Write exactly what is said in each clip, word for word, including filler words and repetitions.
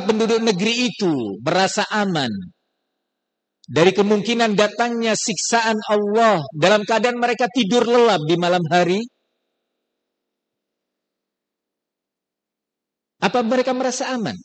penduduk negeri itu merasa aman dari kemungkinan datangnya siksaan Allah dalam keadaan mereka tidur lelap di malam hari? Apa mereka merasa aman?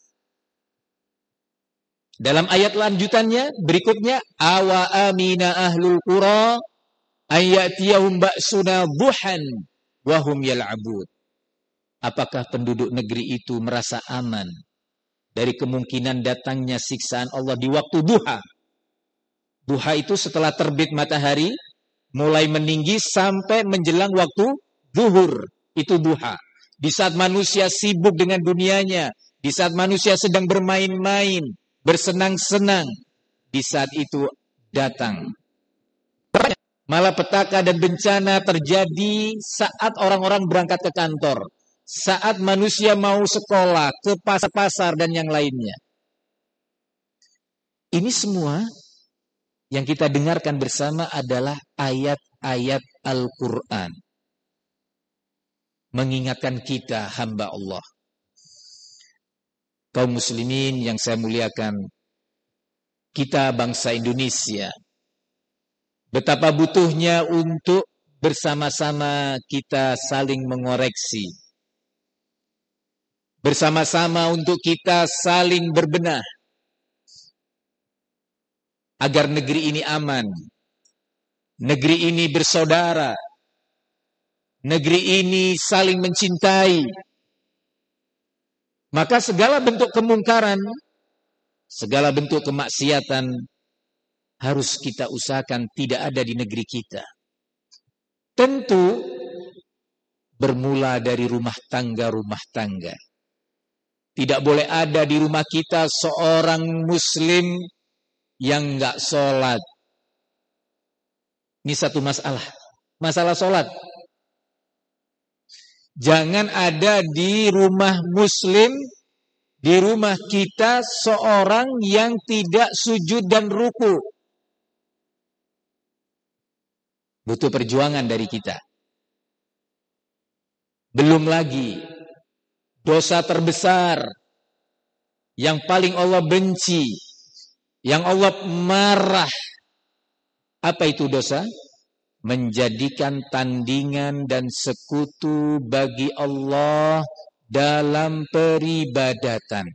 Dalam ayat lanjutannya berikutnya, awa amina ahlul qura ayatiyahum ba'suna buhan wahum yal'abud. Apakah penduduk negeri itu merasa aman dari kemungkinan datangnya siksaan Allah di waktu duha? Duha itu setelah terbit matahari, mulai meninggi sampai menjelang waktu zuhur. Itu duha. Di saat manusia sibuk dengan dunianya, di saat manusia sedang bermain-main, bersenang-senang, di saat itu datang malapetaka dan bencana terjadi saat orang-orang berangkat ke kantor, saat manusia mau sekolah, ke pasar-pasar dan yang lainnya. Ini semua yang kita dengarkan bersama adalah ayat-ayat Al-Quran. Mengingatkan kita hamba Allah. Kaum muslimin yang saya muliakan, kita bangsa Indonesia, betapa butuhnya untuk bersama-sama kita saling mengoreksi. Bersama-sama untuk kita saling berbenah. Agar negeri ini aman. Negeri ini bersaudara. Negeri ini saling mencintai. Maka segala bentuk kemungkaran, segala bentuk kemaksiatan harus kita usahakan tidak ada di negeri kita. Tentu bermula dari rumah tangga-rumah tangga. Tidak boleh ada di rumah kita seorang muslim yang enggak sholat. Ini satu masalah. Masalah sholat. Jangan ada di rumah muslim, di rumah kita seorang yang tidak sujud dan ruku. Butuh perjuangan dari kita. Belum lagi dosa terbesar yang paling Allah benci, yang Allah marah. Apa itu dosa? Menjadikan tandingan dan sekutu bagi Allah dalam peribadatan.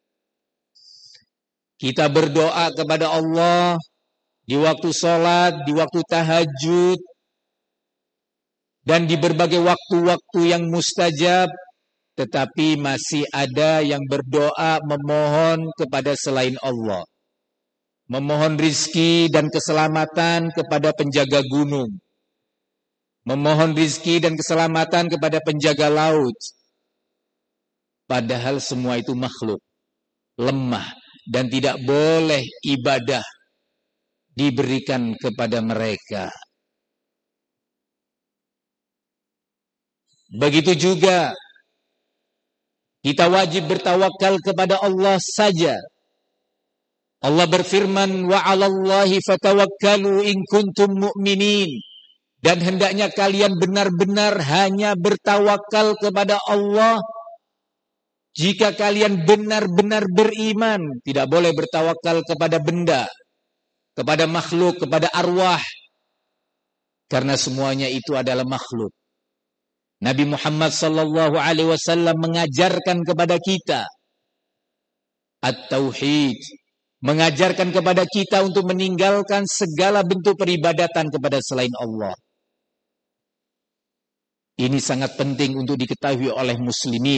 Kita berdoa kepada Allah di waktu sholat, di waktu tahajud, dan di berbagai waktu-waktu yang mustajab, tetapi masih ada yang berdoa memohon kepada selain Allah. Memohon rizki dan keselamatan kepada penjaga gunung. Memohon rizki dan keselamatan kepada penjaga laut. Padahal semua itu makhluk. Lemah. Dan tidak boleh ibadah diberikan kepada mereka. Begitu juga kita wajib bertawakal kepada Allah saja. Allah berfirman, wa 'alallahi fatawakkalu in kuntum mu'minin. Dan hendaknya kalian benar-benar hanya bertawakal kepada Allah jika kalian benar-benar beriman. Tidak boleh bertawakal kepada benda, kepada makhluk, kepada arwah. Karena semuanya itu adalah makhluk. Nabi Muhammad sallallahu alaihi wasallam mengajarkan kepada kita at-tauhid, mengajarkan kepada kita untuk meninggalkan segala bentuk peribadatan kepada selain Allah. Ini sangat penting untuk diketahui oleh muslimin.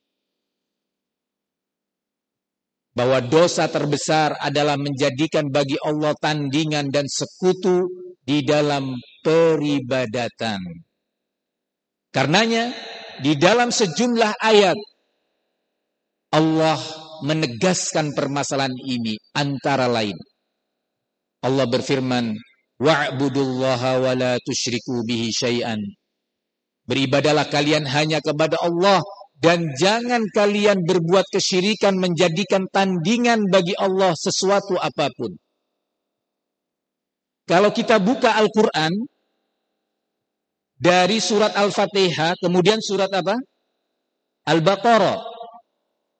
Bahwa dosa terbesar adalah menjadikan bagi Allah tandingan dan sekutu di dalam peribadatan. Karenanya, di dalam sejumlah ayat, Allah menegaskan permasalahan ini antara lain. Allah berfirman, wa'budullaha wa la tusyriku bihi syai'an. Beribadalah kalian hanya kepada Allah dan jangan kalian berbuat kesyirikan menjadikan tandingan bagi Allah sesuatu apapun. Kalau kita buka Al-Quran dari surat Al-Fatihah, kemudian surat apa? Al-Baqarah.